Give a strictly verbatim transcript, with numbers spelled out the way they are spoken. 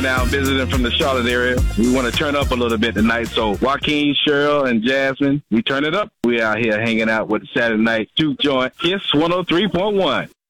Now visiting from the Charlotte area. We want to turn up a little bit tonight. So Joaquin, Cheryl, and Jasmine, we turn it up. We out here hanging out with Saturday Night Juke Joint. Kiss one oh three point one.